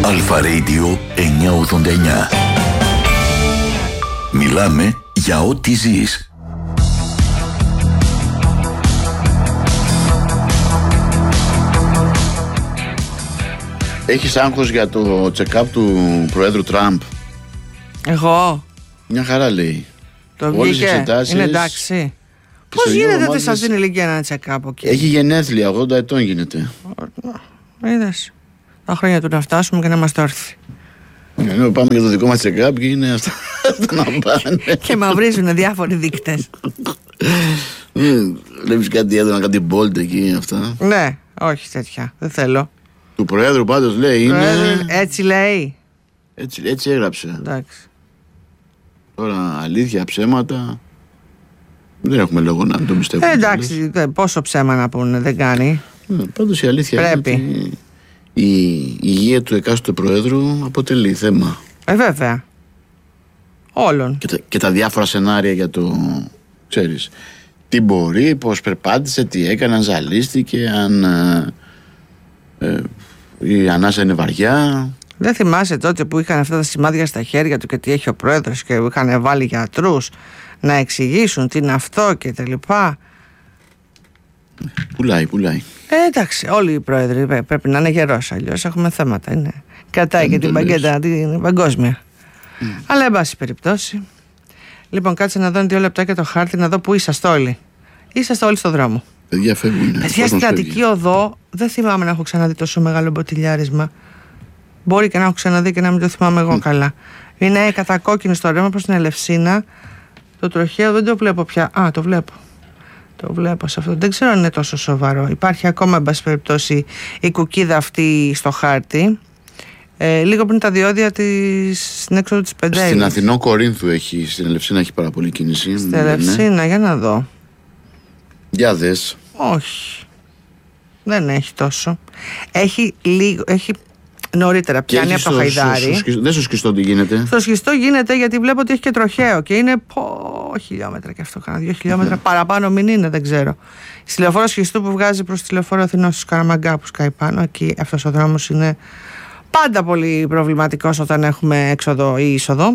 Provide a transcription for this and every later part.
Αλφα Radio 989. Μιλάμε για ό,τι ζεις. Έχεις άγχος για το check-up του Προέδρου Τραμπ? Εγώ? Μια χαρά λέει. Το βγήκε, είναι εντάξει. Πώς γίνεται ότι σας δίνει ηλικία ένα check-up εκεί? Έχει γενέθλια, 80 ετών γίνεται. Είδες, τα χρόνια του να φτάσουμε και να είμαστε όρθιοι. Ενώ πάμε για το δικό μας check-up και είναι αυτά να πάνε. Και μαυρίζουν διάφοροι δείκτες. Βλέπεις κάτι έντονα, κάτι bold εκεί αυτά? Ναι, όχι τέτοια, δεν θέλω. Του Προέδρου πάντως λέει είναι... Έτσι λέει. Έτσι έγραψε. Εντάξει. Τώρα αλήθεια, ψέματα, δεν έχουμε λόγο να το πιστεύουμε. Εντάξει, πόσο ψέμα να πούνε, δεν κάνει. Πάντως η αλήθεια πρέπει. Είναι ότι η υγεία του εκάστοτε Προέδρου αποτελεί θέμα. Βέβαια. Όλων. Και τα διάφορα σενάρια για το, ξέρεις, τι μπορεί, πώς περπάτησε, τι έκανε, αν ζαλίστηκε, αν η ανάσα είναι βαριά. Δεν θυμάσαι τότε που είχαν αυτά τα σημάδια στα χέρια του και τι έχει ο Πρόεδρος και είχαν βάλει γιατρούς να εξηγήσουν τι είναι αυτό και τα λοιπά? Πουλάει. Εντάξει, όλοι οι πρόεδροι πρέπει να είναι γερός, αλλιώς έχουμε θέματα. Είναι. Κατάει και την παγκέτα, την παγκόσμια. Αλλά εν πάση περιπτώσει. Λοιπόν, κάτσε να δω 2 λεπτά και το χάρτη, να δω που είσαστε όλοι. Είσαστε όλοι στο δρόμο. Παιδιά φεύγουν. Παιδιά, στην Αττική Οδό δεν θυμάμαι να έχω ξαναδεί τόσο μεγάλο μποτιλιάρισμα. Μπορεί και να έχω ξαναδεί και να μην το θυμάμαι εγώ καλά. Είναι κατακόκκινο στο ρεύμα προς την Ελευσίνα. Το τροχαίο δεν το βλέπω πια. Α, το βλέπω. Το βλέπω σε αυτό. Δεν ξέρω αν είναι τόσο σοβαρό. Υπάρχει ακόμα, εν πάση περιπτώσει, η κουκίδα αυτή στο χάρτη. Λίγο πριν τα διόδια στην έξοδο της Πεντέλης. Στην Αθηνό Κορίνθου έχει, στην Ελευσίνα έχει πάρα πολύ κίνηση. Στην Ελευσίνα, για να δω. Για δες. Όχι. Δεν έχει τόσο. Έχει λίγο. Έχει νωρίτερα πιάνει από το Χαϊδάρι. Δεν στο Σχιστό τι γίνεται? Στο Σχιστό γίνεται γιατί βλέπω ότι έχει και τροχαίο και είναι χιλιόμετρα και αυτό. Κάνα 2 χιλιόμετρα παραπάνω, μην είναι, δεν ξέρω. Στη λεωφόρο Σχιστού που βγάζει προς τη λεωφόρο Αθηνός στους Καραμαγκά που σκάει πάνω, εκεί αυτός ο δρόμος είναι πάντα πολύ προβληματικός όταν έχουμε έξοδο ή είσοδο.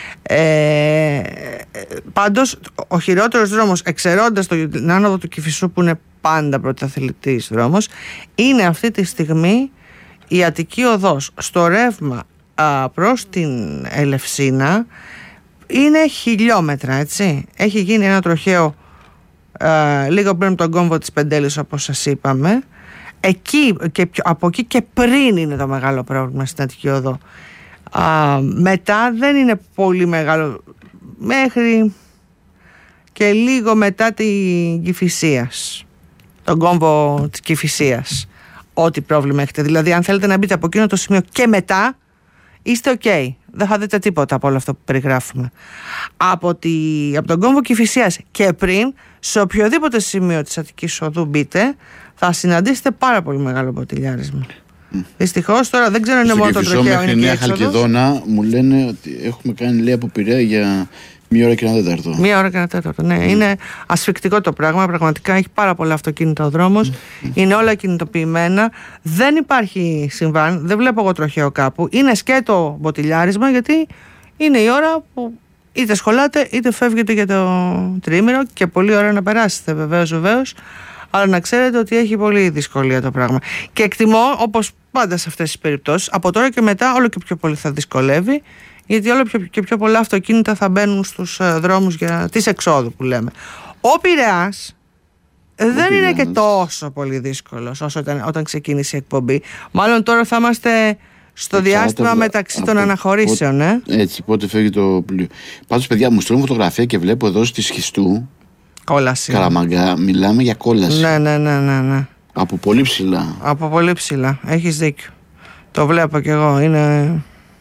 Πάντως ο χειρότερος δρόμος, εξαιρώντας την άνοδο του Κηφισού που είναι πάντα πρωταθλητής δρόμος, είναι αυτή τη στιγμή η Αττική Οδός. Στο ρεύμα προς την Ελευσίνα είναι χιλιόμετρα, έτσι. Έχει γίνει ένα τροχαίο λίγο πριν από τον κόμβο της Πεντέλης, όπως σας είπαμε. Εκεί, από εκεί και πριν είναι το μεγάλο πρόβλημα στην Αττική Οδό. Μετά δεν είναι πολύ μεγάλο, μέχρι και λίγο μετά την Κηφισίας, τον κόμβο της Κηφισίας. Ό,τι πρόβλημα έχετε. Δηλαδή, αν θέλετε να μπείτε από εκείνο το σημείο και μετά, είστε ok. Δεν θα δείτε τίποτα από όλο αυτό που περιγράφουμε. Από τον κόμβο Κηφισίας και πριν, σε οποιοδήποτε σημείο της Αττικής Οδού μπείτε, θα συναντήσετε πάρα πολύ μεγάλο μποτιλιάρισμα. Δυστυχώς τώρα δεν ξέρω αν είναι μόνο το τροχαίο. Μέχρι Νέα Χαλκιδόνα μου λένε ότι έχουμε κάνει, λέει, από Πειραιά για 1 ώρα και 1 τέταρτο. 1 ώρα και 1 τέταρτο, ναι. Είναι ασφικτικό το πράγμα. Πραγματικά έχει πάρα πολλά αυτοκίνητα ο δρόμος. Είναι όλα κινητοποιημένα. Δεν υπάρχει συμβάν. Δεν βλέπω εγώ τροχαίο κάπου. Είναι σκέτο μποτιλιάρισμα, γιατί είναι η ώρα που είτε σχολάτε είτε φεύγετε για το τριήμερο και πολύ ώρα να περάσετε, βεβαίως. Αλλά να ξέρετε ότι έχει πολύ δυσκολία το πράγμα. Και εκτιμώ, όπως πάντα σε αυτές τις περιπτώσεις, από τώρα και μετά όλο και πιο πολύ θα δυσκολεύει, γιατί όλο και πιο πολλά αυτοκίνητα θα μπαίνουν στους δρόμους για τις εξόδου που λέμε. Ο Πειραιάς δεν είναι και τόσο πολύ δύσκολος όσο όταν ξεκίνησε η εκπομπή. Μάλλον τώρα θα είμαστε στο διάστημα μεταξύ των αναχωρήσεων. Έτσι, πότε φεύγει το πλοίο. Πάντως, παιδιά, μου στέλνουν φωτογραφία και βλέπω εδώ στη Σχιστού, κόλαση. Καραμαγκά, μιλάμε για κόλαση. Ναι. Από πολύ ψηλά. Από πολύ ψηλά. Έχεις δίκιο. Το βλέπω κι εγώ. Είναι...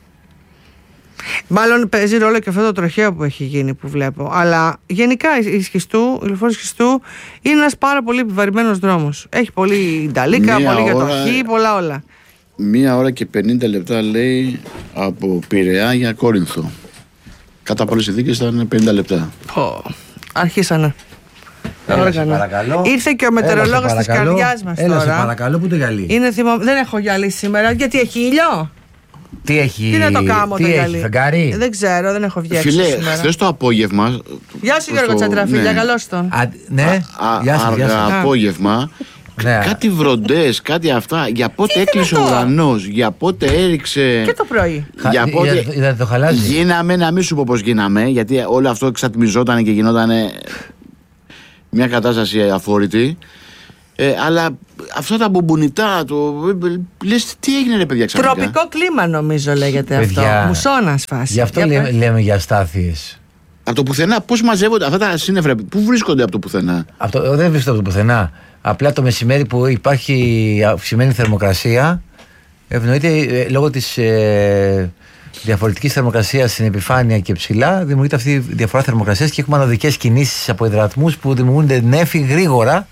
Μάλλον παίζει ρόλο και αυτό το τροχαίο που έχει γίνει που βλέπω. Αλλά γενικά η λεωφόρο Σχιστού είναι ένας πάρα πολύ επιβαρημένος δρόμος. Έχει πολύ νταλίκα, πολύ κατοχή, πολλά όλα. 1 ώρα και 50 λεπτά λέει από Πειραιά για Κόρινθο. Κατά πολλές συνθήκες θα είναι 50 λεπτά. Αρχίσανε. Παρακαλώ. Ήρθε και ο μετεωρολόγος της καρδιάς μας τώρα. Έλα, σε παρακαλώ, που το γυαλί. Δεν έχω γυαλί σήμερα, γιατί έχει ήλιο. Τι έχει. Τι να το κάνω το γυαλί. Φεγγάρι. Δεν ξέρω, δεν έχω βγει έξω Φίλε, σήμερα. χθες το απόγευμα. Γεια σου Γιώργο Τσαντραφίλια, καλώς τον. Ναι, γεια σας. Αργά απόγευμα. Ναι. Κάτι βροντές, κάτι αυτά. Για πότε έκλεισε ο ουρανός, για πότε έριξε. Και το πρωί. Για πότε. Είδατε το χαλάζι. Γίναμε, να μην σου πω πώς γίναμε, γιατί όλο αυτό εξατμιζόταν και γινόταν μια κατάσταση αφόρητη. Αλλά αυτά τα μπουμπουνιτά, λες τι έγινε ρε παιδιά ξαφνικά. Τροπικό κλίμα νομίζω λέγεται Παιδιά, αυτό. Μουσώνας φάση. Γι' αυτό λέμε για αστάθειες. Από το πουθενά, πώς μαζεύονται αυτά τα σύννεφρα, πού βρίσκονται από το πουθενά. Δεν βρίσκονται από το πουθενά. Απλά το μεσημέρι που υπάρχει αυξημένη θερμοκρασία, ευνοείται λόγω της διαφορετικής θερμοκρασίας στην επιφάνεια και ψηλά, δημιουργείται αυτή η διαφορά θερμοκρασίας και έχουμε ανωδικές κινήσεις από υδρατμούς που δημιουργούνται νέφη γρήγορα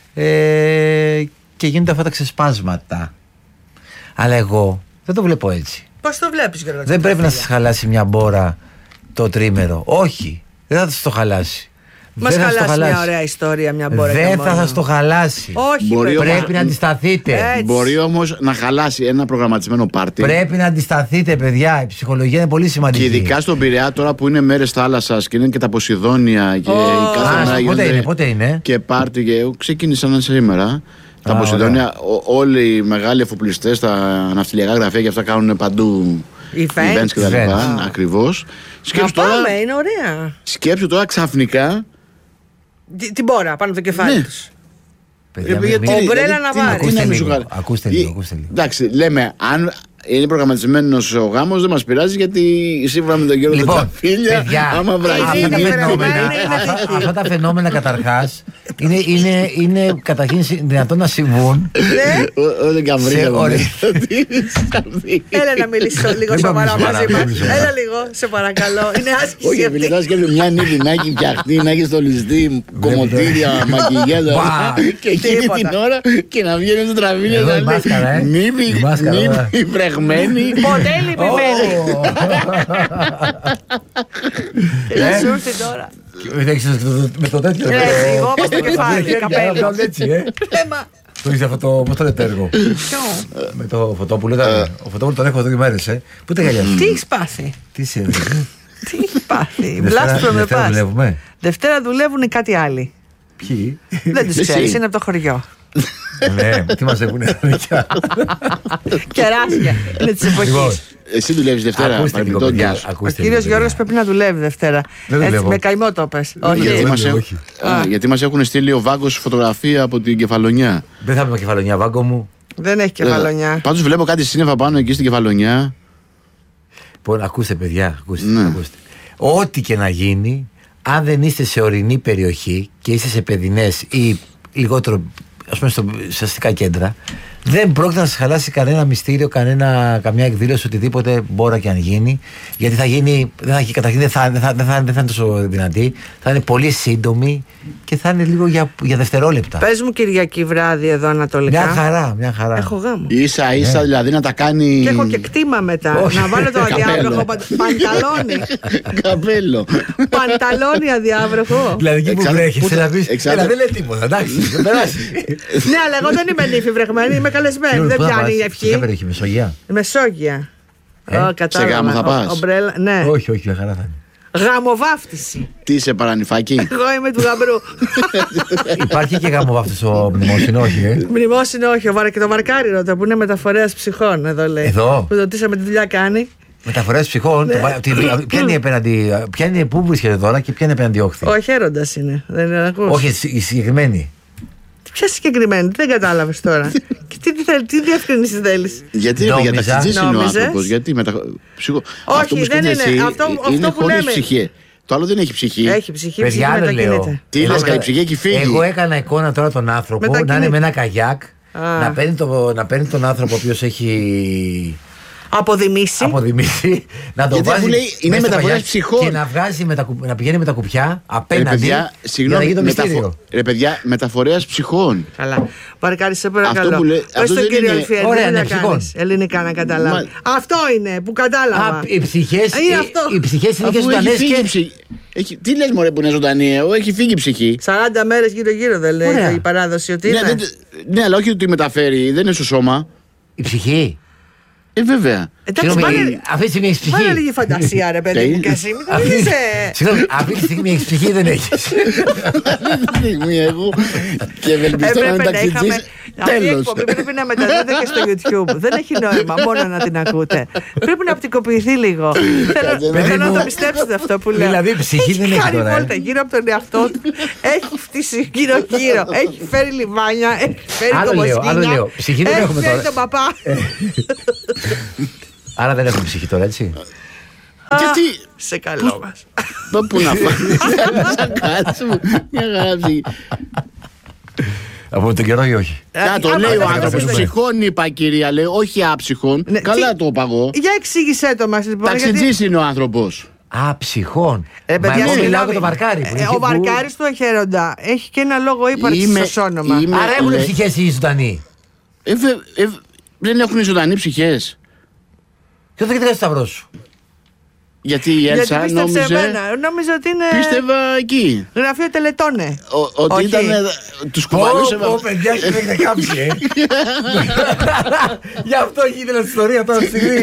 και γίνονται αυτά τα ξεσπάσματα. Αλλά εγώ δεν το βλέπω έτσι. Πώς το βλέπεις Γιώργο? Δεν πρέπει να σας χαλάσει μια μπόρα το τρίμερο. Όχι, δεν θα σας το χαλάσει. Μας χαλάσει μια ωραία ιστορία, μια μπόρα. Δεν θα σας το χαλάσει. Όχι, πρέπει να αντισταθείτε. Μπορεί όμως να χαλάσει ένα προγραμματισμένο πάρτι. Πρέπει να αντισταθείτε, παιδιά. Η ψυχολογία είναι πολύ σημαντική. Και ειδικά στον Πειραιά, τώρα που είναι μέρες θάλασσας και είναι και τα Ποσειδόνια και κάθε μέρα πότε είναι. Και πάρτι. Και ξεκίνησαν σήμερα. Τα Ποσειδόνια, όλοι οι μεγάλοι εφοπλιστές, τα ναυτιλιακά γραφεία και αυτά κάνουν παντού events και τα λοιπά. Ακριβώς. Να πάμε, είναι ωραία. Σκέψου τώρα ξαφνικά. Την μπόρα πάνω από το κεφάλι τους. Ομπρέλα να βάλει. Ακούστε λίγο. Εντάξει, λέμε, αν είναι προγραμματισμένος ο γάμος, δεν μας πειράζει γιατί σύμφωνα με τον Γιώργο Τσαφίλια, άμα βραγεί. Αυτά τα φαινόμενα καταρχάς είναι καταρχήν δυνατόν να συμβούν. Όταν καμβρίλα. Έλα να μιλήσω λίγο σοβαρά μαζί μας. Έλα λίγο, σε παρακαλώ. Είναι άσκηση. Όχι, επειδή θα σκέφτομαι μια νύχη να έχει φτιαχτεί, να έχει στολιστεί κομμωτήρια, μακιγιάζ και εκείνη την ώρα και να βγαίνει στο τραβήλι να λέει νύχη βρεγμένη. Ποτέ λυπημένη. Να σου έρθει τώρα. Με το τέτοιο. Εγώ με το κεφάλι, καπέλο. Το είσαι αυτό, πώς το λέτε έργο. Με το Φωτόπουλο. Ο Φωτόπουλο τον έχω εδώ 2 μέρες. Πού τα γυαλιά σου. Τι έχεις πάθει. Τι είσαι. Τι έχεις πάθει. Βλάστρο με πας. Δευτέρα δουλεύουν κάτι άλλοι. Ποιοι. Δεν τους ξέρεις, είναι από το χωριό. Ναι, τι μας έχουν παιδιά. Κεράσια, είναι της εποχής. Εσύ δουλεύεις Δευτέρα. Ο κύριος Γιώργος πρέπει να δουλεύει Δευτέρα. Με καημό το πες. Γιατί μας έχουν στείλει ο Βάγκος φωτογραφία από την Κεφαλονιά. Δεν θα είμαι Κεφαλονιά, Βάγκο μου. Δεν έχει Κεφαλονιά. Πάντως βλέπω κάτι σύννεφα πάνω εκεί στην Κεφαλονιά. Ακούστε παιδιά, ακούστε. Ό,τι και να γίνει, αν δεν είστε σε ορεινή περιοχή και είστε σε παιδινές ή λιγότερο, ας πούμε, σε αστικά κέντρα, δεν πρόκειται να σας χαλάσει κανένα μυστήριο, καμιά εκδήλωση, οτιδήποτε μπόρα και αν γίνει. Γιατί θα γίνει, καταρχήν δεν θα είναι τόσο δυνατή, θα είναι πολύ σύντομη και θα είναι λίγο για δευτερόλεπτα. Πες μου Κυριακή βράδυ εδώ ανατολικά. Μια χαρά. Έχω γάμο. Ίσα δηλαδή να τα κάνει. Και έχω και κτήμα μετά. Να βάλω το αδιάβροχο πανταλόνι. Καπέλο. Πανταλόνι αδιάβροχο. Δηλαδή εκεί που βρέχεις να πεις, δεν λέει τίποτα, εντάξει, δεν περάσει. Ναι, αλλά εγώ δεν είμαι νύφη βρεχμένη, είμαι καλεσμένη. Δεν πιάνει η ευχή. Ποια περιοχή, Μεσογεία. Μεσόγεια. Σε γάμο θα πας. Ναι. Όχι, μια χαρά θα είναι. Γαμοβάφτιση. Τι είσαι παρανυφάκι. Εγώ είμαι του γαμπρού. Υπάρχει και γαμοβάφτιση στο μνημόσυνο, όχι. Μνημόσυνο, όχι. Και το Βαρκάριρο που είναι μεταφορέας ψυχών, εδώ λέει. Εδώ. Που ρωτήσαμε τι δουλειά κάνει. Μεταφορές ψυχών. Ποια είναι απέναντι. Πού βρίσκεται τώρα και ποια είναι απέναντι όχθη. Ο Χέροντας είναι. Δεν είναι ακούς. Όχι, η συγκεκριμένη. Ποια συγκεκριμένη, δεν κατάλαβες τώρα. Τι διευκρινήσεις θέλεις. Γιατί για ταξιτζής είναι ο άνθρωπος. Γιατί όχι, δεν είναι. Αυτό που λέμε. Ψυχή. Το άλλο δεν έχει ψυχή. Έχει ψυχή, ψυχή μετακινείται. Τι λες, η ψυχή έχει φύγει. Εγώ έκανα εικόνα τώρα τον άνθρωπο να είναι με ένα καγιάκ, να παίρνει τον άνθρωπο ο οποίος έχει αποδημήσει, να το βάζει. Είναι μεταφορές ψυχών. Και να πηγαίνει με τα κουπιά απέναντι. Για να γίνει το μυστήριο. Ρε παιδιά, μεταφορέας ψυχών. Καλά. Παρακάρι, σε παρακαλώ. Πες στον κύριο Ελφιέρη, δεν θα κάνεις ελληνικά να καταλάβει. Αυτό είναι που κατάλαβα. Οι ψυχές είναι και ζωντανές και. Τι λες μωρέ που είναι ζωντανή, έχει φύγει η ψυχή. 40 μέρες γύρω-γύρω δεν λέει η παράδοση ότι είναι. Ναι, αλλά όχι ότι μεταφέρει, δεν είναι στο σώμα. Η ψυχή. Βέβαια. Αυτή τη στιγμή έχει ψυχή. Βάλε λίγη φαντασία, ρε παιδί μου, και εσύ. Συγγνώμη, αυτή τη στιγμή έχει ψυχή, δεν έχει. Αυτή τη στιγμή εγώ και ευελπιστώ να είναι ταξιτζής. Αυτή η εκπομπή πρέπει να μεταδίδεται και στο YouTube. Δεν έχει νόημα μόνο να την ακούτε. Πρέπει να απτικοποιηθεί λίγο. Θέλω να το πιστέψετε αυτό που λέω. Δηλαδή ψυχή δεν έχει τώρα. Κάνει βόλτα γύρω από τον εαυτό του. Έχει φτύσει γύρω-γύρω. Έχει φέρει λιμάνια. Έχει φέρει κομμοσκίνια. Άλλο λέω. Ψυχή δεν έχουμε τώρα. Έχει φέρει τον παπά. Άρα δεν έχουμε ψυχή τώρα, έτσι. Γιατί. Σε καλό μας. Πού να φάω. Μια χαρά ψυχή. Από τον καιρό ή όχι. Το λέει ο άνθρωπος. Ψυχών είπα, κυρία, λέει, όχι άψυχων. Καλά το είπα εγώ. Για εξήγησέ το μας λοιπόν. Ταξιτζής είναι ο άνθρωπος. Α, ψυχών. Παιδιά, Μα εγώ μιλάω συγγνώμη. για τον Βαρκάρη. Ο Βαρκάρης του Αχέροντα έχει και ένα λόγο ύπαρξης ως όνομα. Άρα έχουν ψυχές οι ζωντανοί. Δεν έχουν ζωντανοί ψυχές. Και όταν κοιτάς το σταυρό σου. Γιατί η Έλσα νόμιζε. Νόμιζε ότι είναι. Πίστευα εκεί. Γραφείο Τελετώνε. Ότι ήταν. Τους κουβαλούσε. Παιδιά, και έχετε κάψει, Γι' αυτό γίνεται η ιστορία τώρα στη στιγμή.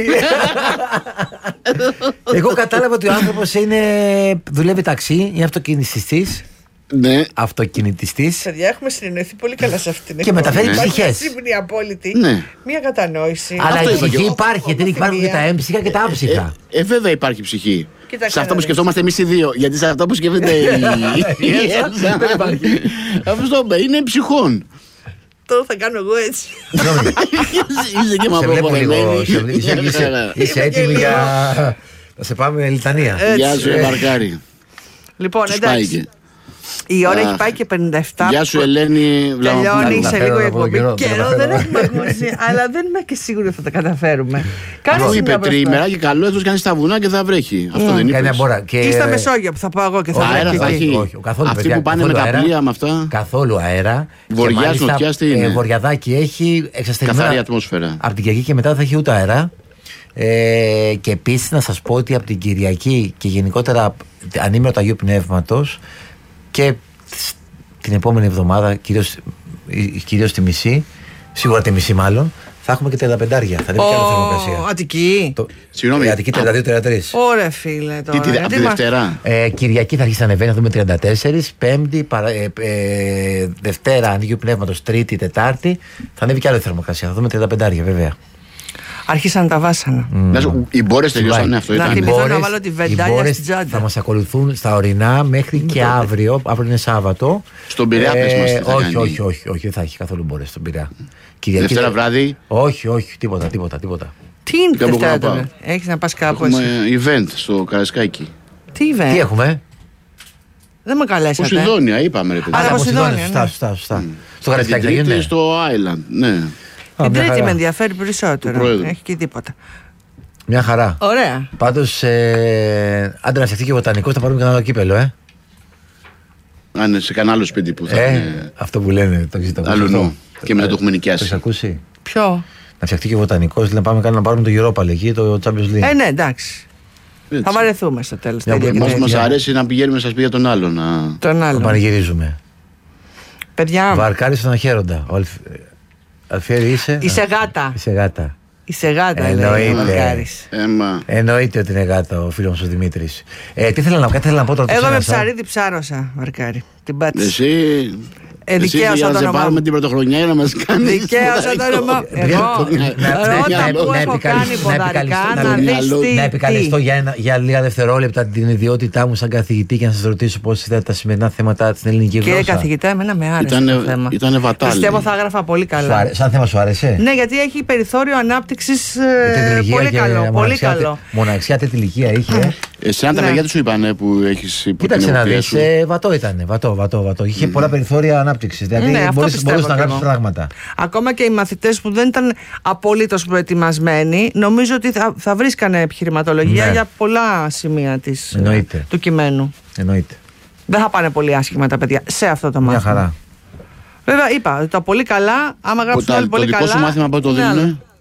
Εγώ κατάλαβα ότι ο άνθρωπος δουλεύει ταξί, είναι αυτοκινητιστής. Ναι. Αυτοκινητιστής. Παιδιά, έχουμε συνεννοηθεί πολύ καλά σε αυτήν την Και μεταφέρει ψυχές. Σύμφωνη απόλυτη. Ναι. Μία κατανόηση. Αλλά η ψυχή υπάρχει, γιατί υπάρχουν και τα έμψυχα και τα άψυχα. Βέβαια υπάρχει ψυχή. Κοίταξε Σε αυτό να που δεις. σκεφτόμαστε εμείς οι δύο. Γιατί σε αυτό που σκέφτεται η Έλσα. Αυτό είναι ψυχών. Τώρα θα κάνω εγώ έτσι. Είσαι και Σε βλέπω λίγο. μαυροποδεμένη. Είσαι έτοιμη για. Θα σε πάμε λιτανία. Γεια σου, Βαρκάρη. Λοιπόν, Τους πάει εντάξει. και. Η ώρα έχει πάει και 57. Γεια σου, Ελένη. Τελειώνει σε λίγο η εκπομπή. καιρό, Καιρό δεν έχουμε ακούσει, αλλά δεν είμαι και σίγουρη ότι θα τα καταφέρουμε. Αφού Κάνε είπε τριήμερα και καλό εκτός κάνει στα βουνά και θα βρέχει. Αυτό δεν Κάνει είπες. αμπόρα. Ή στα Μεσόγεια που θα πάω εγώ και θα αέρα βρέχει θα εκεί. έχει. Όχι, καθόλου, Αυτοί παιδιά, που πάνε με καθόλου τα αέρα. πλοία με αυτά. Καθόλου αέρα. Βοριάς, Και μάλιστα, νοτιάς, τι είναι? Βορειαδάκι έχει εξασθενημένα. Καθαρή ατμόσφαιρα. Από την Κυριακή και μετά δεν θα έχει ούτε αέρα. Και επίσης να σας πω ότι από την Κυριακή και γενικότερα ανήμερο του Αγίου Πνεύματος και την επόμενη εβδομάδα, κυρίως τη μισή, σίγουρα τη μισή μάλλον, θα έχουμε και 35. Θα ανέβει και άλλη θερμοκρασία. Αττική. Συγγνώμη. Αττική 32-33. Ωραία, φίλε. Τώρα. Από τη Γιατί μας- Δευτέρα. Κυριακή θα αρχίσει να ανεβαίνει, θα δούμε 34. Πέμπτη, Δευτέρα, Αγίου Πνεύματος, Τρίτη, Τετάρτη, θα ανέβει και άλλη θερμοκρασία. Θα δούμε 35, βέβαια. Άρχισαν τα βάσανα. Να σου- Οι μπόρες τελειώσανε, αυτό Να ήταν. θυμηθώ μπόρες- να βάλω τη οι βεντάλια μπόρες στην τσάντα. θα μας ακολουθούν στα ορεινά μέχρι και αύριο. Αύριο είναι Σάββατο. Στον Πειραιά πες μας τι θα όχι, κάνει. όχι, δεν θα έχει καθόλου μπόρες στον Πειραιά. Δευτέρα βράδυ Όχι, τίποτα. Τι είναι Κάπου Δευτέρα να πάω. τώρα. Έχεις να πας κάπου έχουμε εσύ. event στο Καρασκάκι. Τι είπε. Τι έχουμε. Δεν με καλέσατε. Ποσειδόνια, είπαμε ρε παιδί. Άρα, Ποσειδόνια, Ποσειδόνια, ναι. σωστά. Στο Την Καραϊσκάκι θα Τρίτη γίνουνε. στο Island. Ναι. Την μια Τρίτη χαρά. με ενδιαφέρει περισσότερο. Πρόεδρου. Έχει και τίποτα. Μια χαρά. Ωραία. Πάντως, άντε να φτιαχτεί και βοτανικός, θα πάρουμε και ένα άλλο κύπελο, Αν είναι σε κανένα άλλο σπίτι που θα είναι Αυτό που λένε, το έχεις αλλού αυτό. νου. Και μετά το έχουμε Το νοικιάσει. έχεις ακούσει. Ποιο. Να φτιαχτεί και βοτανικός, δηλαδή να πάρουμε το Europa League ή το Champions League. Ναι, εντάξει. Έτσι. Θα βαρεθούμε στο τέλος. Μια τα ίδια και που- τα Μας ίδια. αρέσει να πηγαίνουμε στα σπίτια των άλλων. Τον Το άλλο. πανηγυρίζουμε. Παιδιά, Βαρκάρι στον Αχέροντα. Αλφιέρη είσαι. είσαι γάτα. Είσαι γάτα. Είσαι γάτα, λέει ο Εννοείται. Βαρκάρης. Έμα. Εννοείται ότι είναι γάτα ο φίλος μου ο Δημήτρης. Τι ήθελα να πω τώρα. το Εγώ με ξέχασα. ψαρίδι ψάρωσα, Βαρκάρη. Την πάτησα. Εσύ. Εσύ δικαίωσα για να το σε όνομά πάρουμε μου. την πρωτοχρονιά για να μας κάνεις. Δικαίωσα το όνομα. Εγώ ρώτα που έχω κάνει ποδαρικά να δεις Να τι. επικαλεστώ για λίγα δευτερόλεπτα την ιδιότητά μου σαν καθηγητή και να σας ρωτήσω πώς είδατε τα σημερινά θέματα στην ελληνική Κύριε γλώσσα. καθηγητά, εμένα με άρεσε το θέμα. Ήτανε βατάλι. Πιστεύω θα έγραφα πολύ καλά. Σαν θέμα σου άρεσε. Ναι, γιατί έχει περιθώριο ανάπτυξης Τέτοια ηλικία πολύ και καλό. Πολύ μοναξιά, καλό. μοναξιά τέτοια ηλικία είχε. Εσένα τα Ναι. παιδιά τι σου είπανε που έχεις υπό την Κοίταξε να εποπτεία δεις, σου. βατό ήταν. Βατό. Είχε πολλά περιθώρια ανάπτυξης. Δηλαδή Ναι, αυτό μπορείς πιστεύω να κι γράψεις εγώ. πράγματα. Ακόμα και οι μαθητές που δεν ήταν απολύτως προετοιμασμένοι, νομίζω ότι θα βρίσκανε επιχειρηματολογία Ναι. για πολλά σημεία Εννοείται. του κειμένου. Εννοείται. Δεν θα πάνε πολύ άσχημα τα παιδιά σε αυτό το Μια μάθημα. χαρά. Βέβαια, είπα ότι τα πολύ καλά, άμα γράψουν όλοι Το πολύ δικό καλά. σου μάθημα πότε το είναι άλλο. δίνουνε.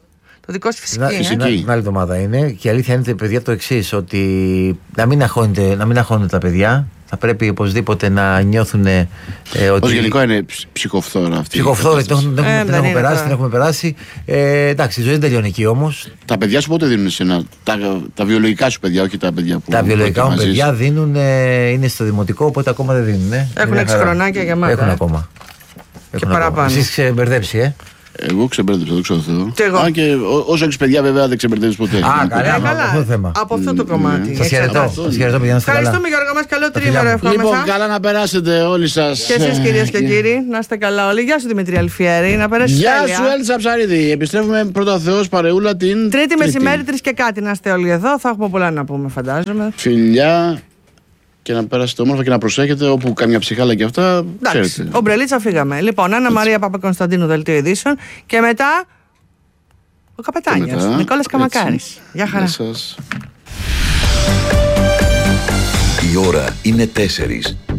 Το δικό σου φυσική. Την άλλη εβδομάδα είναι. Και η αλήθεια είναι, παιδιά, το εξής, ότι να μην αγχώνονται τα παιδιά. Θα πρέπει οπωσδήποτε να νιώθουν ότι. Ως γενικό είναι ψυχοφθόρα αυτή. Ψυχοφθόρα, την έχουμε περάσει. Εντάξει, η ζωή δεν τελειώνει εκεί όμως. Τα παιδιά σου πότε δίνουν εσένα, τα βιολογικά σου παιδιά, όχι τα παιδιά που. Τα βιολογικά μου παιδιά δίνουν, είναι στο δημοτικό, οπότε ακόμα δεν δίνουν. Έχουν 6 χρονάκια για μάτα. Έχουν ακόμα. Και παραπάνω. Εσείς ξεμπερδέψει, Εγώ ξεμπέρδεψα, το ξέρω Θεό. Και εγώ. Και όσο έχεις παιδιά, βέβαια δεν ξεμπερδεύεις ποτέ. Καλά, αυτό το θέμα. Από αυτό το κομμάτι. Σας χαιρετώ, παιδιά. Ευχαριστούμε, Γιώργο μας. Καλό τρίμερο, ευχόμεθα. Λοιπόν, καλά να περάσετε όλοι σας. Και εσείς, κυρίες και κύριοι, να είστε καλά όλοι. Γεια σου, Δημήτρη Αλφιέρη. Να περάσεις Γεια τέλεια. σου, Έλτσα Ψαρίδη. Επιστρέφουμε πρώτα ο Θεός παρεούλα την Τρίτη μεσημέρι, 3 και κάτι να είστε όλοι εδώ. Θα έχουμε πολλά να πούμε, φαντάζομαι. Φιλιά. Και να περάσετε όμορφα και να προσέχετε όπου καμιά ψυχάλα και αυτά. Εντάξει, ομπρελίτσα φύγαμε. Λοιπόν, Άννα Μαρία Παπακωνσταντίνου, δελτίο ειδήσεων. Και μετά ο καπετάνιος, Νικόλας Καμακάρης. Γεια χαρά. Η ώρα είναι 4.